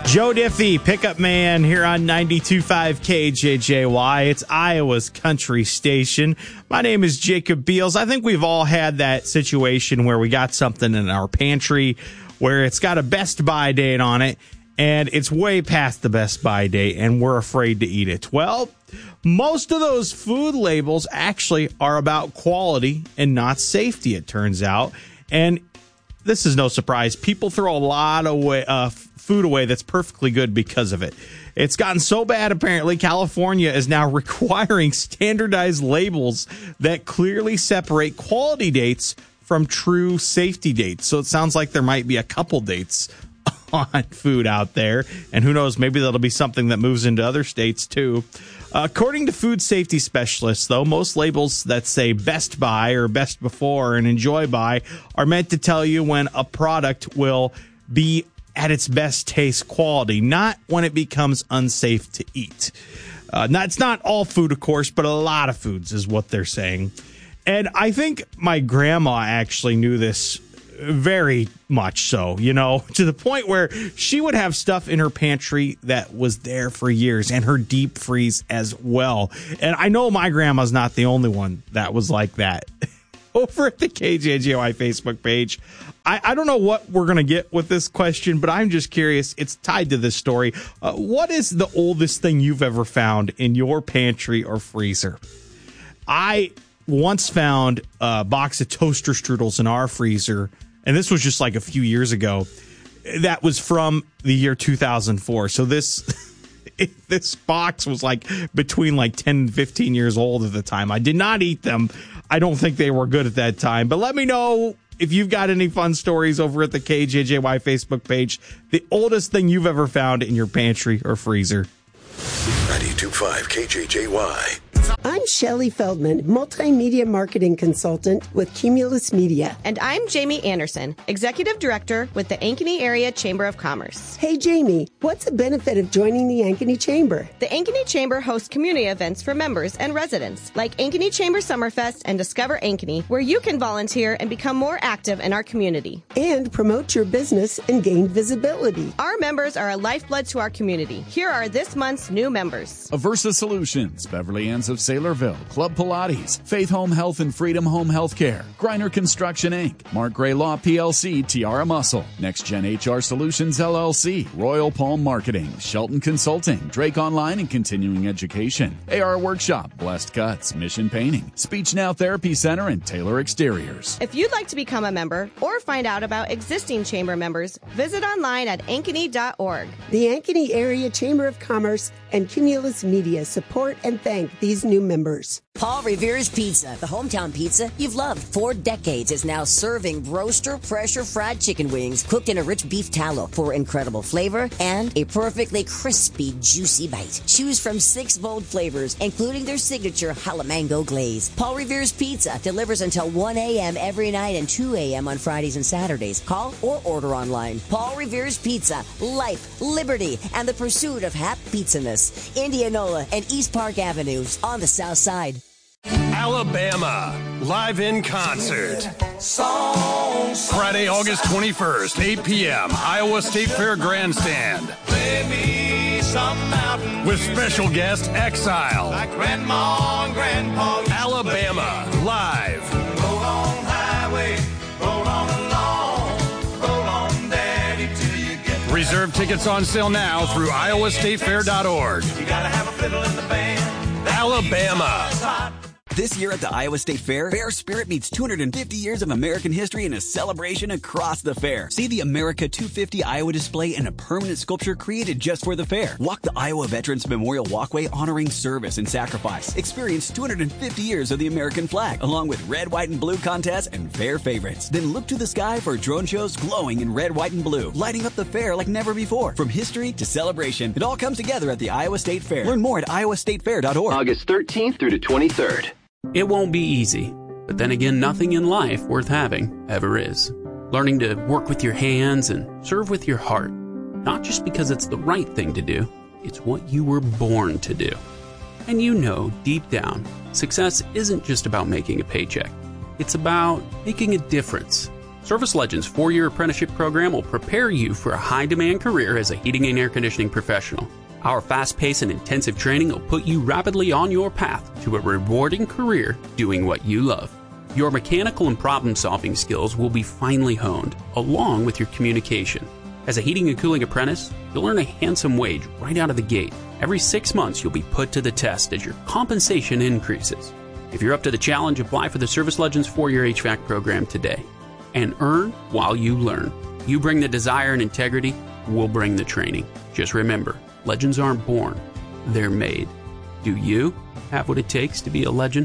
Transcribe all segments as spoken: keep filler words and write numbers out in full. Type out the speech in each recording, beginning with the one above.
Joe Diffie, Pickup Man, here on ninety-two point five K J J Y. It's Iowa's country station. My name is Jacob Beals. I think we've all had that situation where we got something in our pantry where it's got a Best Buy date on it, and it's way past the Best Buy date, and we're afraid to eat it. Well, most of those food labels actually are about quality and not safety, it turns out. And this is no surprise. People throw a lot of way, uh, food away that's perfectly good because of it. It's gotten so bad, apparently, California is now requiring standardized labels that clearly separate quality dates from true safety dates. So it sounds like there might be a couple dates on food out there. And who knows, maybe that'll be something that moves into other states, too. Uh, according to food safety specialists, though, most labels that say Best Buy or Best Before and Enjoy By are meant to tell you when a product will be at its best taste quality, not when it becomes unsafe to eat. Uh, not, it's not all food, of course, but a lot of foods is what they're saying. And I think my grandma actually knew this very much so, you know, to the point where she would have stuff in her pantry that was there for years, and her deep freeze as well. And I know my grandma's not the only one that was like that. Over at the K J J Y Facebook page, I, I don't know what we're going to get with this question, but I'm just curious. It's tied to this story. Uh, what is the oldest thing you've ever found in your pantry or freezer? I once found a box of toaster strudels in our freezer, and this was just like a few years ago. That was from the year two thousand four. So this this box was like between like ten and fifteen years old at the time. I did not eat them. I don't think they were good at that time. But let me know if you've got any fun stories over at the K J J Y Facebook page. The oldest thing you've ever found in your pantry or freezer. ninety-two point five K J J Y. I'm Shelley Feldman, multimedia marketing consultant with Cumulus Media. And I'm Jamie Anderson, executive director with the Ankeny Area Chamber of Commerce. Hey, Jamie, what's the benefit of joining the Ankeny Chamber? The Ankeny Chamber hosts community events for members and residents, like Ankeny Chamber Summerfest and Discover Ankeny, where you can volunteer and become more active in our community. And promote your business and gain visibility. Our members are a lifeblood to our community. Here are this month's new members. Aversa Solutions, Beverly Ann's of Saylorville, Club Pilates, Faith Home Health and Freedom Home Healthcare, Griner Construction Incorporated, Mark Gray Law P L C, Tiara Muscle, Next Gen H R Solutions L L C, Royal Palm Marketing, Shelton Consulting, Drake Online and Continuing Education, A R Workshop, Blessed Cuts, Mission Painting, Speech Now Therapy Center, and Taylor Exteriors. If you'd like to become a member or find out about existing chamber members, visit online at ankeny dot org. The Ankeny Area Chamber of Commerce and Cumulus Media support and thank these new members. Paul Revere's Pizza, the hometown pizza you've loved for decades, is now serving roaster pressure fried chicken wings cooked in a rich beef tallow for incredible flavor and a perfectly crispy, juicy bite. Choose from six bold flavors, including their signature jalamango glaze. Paul Revere's Pizza delivers until one a.m. every night and two a.m. on Fridays and Saturdays. Call or order online. Paul Revere's Pizza, life, liberty, and the pursuit of happy pizzaness. Indianola and East Park Avenues on the south side. Alabama, live in concert. Friday, August twenty-first, eight p.m., Iowa State Fair Grandstand. With special guest Exile. Like Grandma and Grandpa. Alabama, live. Roll on highway, roll on along, roll on daddy till you get. Reserve tickets on sale now through iowa state fair dot org. You gotta have a fiddle in the band. Alabama. This year at the Iowa State Fair, Fair Spirit meets two hundred fifty years of American history in a celebration across the fair. See the America two fifty Iowa display and a permanent sculpture created just for the fair. Walk the Iowa Veterans Memorial Walkway honoring service and sacrifice. Experience two hundred fifty years of the American flag, along with red, white, and blue contests and fair favorites. Then look to the sky for drone shows glowing in red, white, and blue, lighting up the fair like never before. From history to celebration, it all comes together at the Iowa State Fair. Learn more at iowa state fair dot org. August thirteenth through the twenty-third. It won't be easy, but then again, nothing in life worth having ever is. Learning to work with your hands and serve with your heart, not just because it's the right thing to do, it's what you were born to do. And you know, deep down, success isn't just about making a paycheck. It's about making a difference, Service Legends four-year apprenticeship program will prepare you for a high-demand career as a heating and air conditioning professional. Our fast-paced and intensive training will put you rapidly on your path to a rewarding career doing what you love. Your mechanical and problem-solving skills will be finely honed, along with your communication. As a heating and cooling apprentice, you'll earn a handsome wage right out of the gate. Every six months, you'll be put to the test as your compensation increases. If you're up to the challenge, apply for the Service Legends four-year H V A C program today. And earn while you learn. You bring the desire and integrity, we'll bring the training. Just remember, legends aren't born, they're made. Do you have what it takes to be a legend?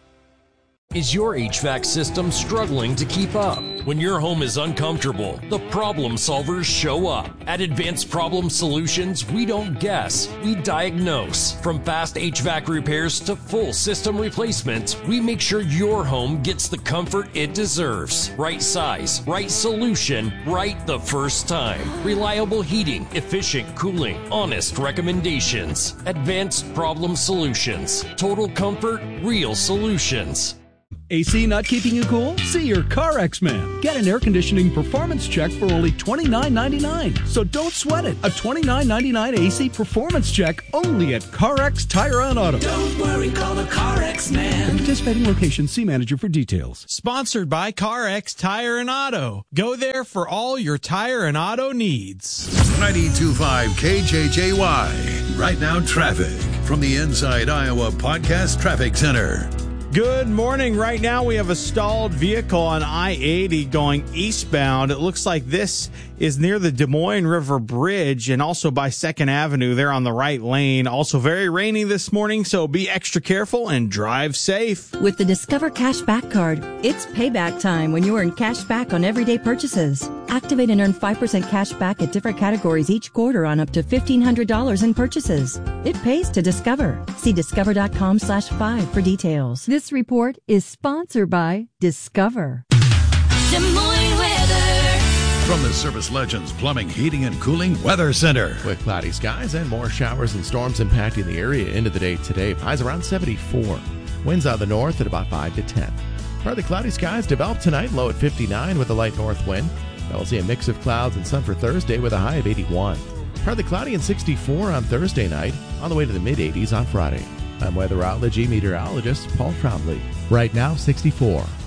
Is your H V A C system struggling to keep up? When your home is uncomfortable, the problem solvers show up. At Advanced Problem Solutions, we don't guess, we diagnose. From fast H V A C repairs to full system replacements, we make sure your home gets the comfort it deserves. Right size, right solution, right the first time. Reliable heating, efficient cooling, honest recommendations. Advanced Problem Solutions. Total comfort, real solutions. A C not keeping you cool? See your CarX man. Get an air conditioning performance check for only twenty-nine ninety-nine. So don't sweat it. A twenty-nine ninety-nine A C performance check only at CarX Tire and Auto. Don't worry, call the CarX man. At participating locations, see manager for details. Sponsored by CarX Tire and Auto. Go there for all your tire and auto needs. ninety-two point five K J J Y. Right now, traffic from the Inside Iowa Podcast Traffic Center. Good morning. Right now we have a stalled vehicle on I eighty going eastbound. It looks like this is near the Des Moines River Bridge and also by second Avenue there on the right lane. Also very rainy this morning, so be extra careful and drive safe. With the Discover Cash Back Card, it's payback time when you earn cash back on everyday purchases. Activate and earn five percent cash back at different categories each quarter on up to fifteen hundred dollars in purchases. It pays to Discover. See discover.com slash five for details. This report is sponsored by Discover. Des Moines weather. From the Service Legends Plumbing, Heating, and Cooling Weather Center. With cloudy skies and more showers and storms impacting the area into the day today. Highs around seventy-four. Winds out of the north at about five to ten. Partly cloudy skies develop tonight, low at fifty-nine with a light north wind. We'll see a mix of clouds and sun for Thursday with a high of eighty-one. Partly cloudy and sixty-four on Thursday night, on the way to the mid-eighties on Friday. I'm weatherology meteorologist Paul Trombley. Right now, sixty-four.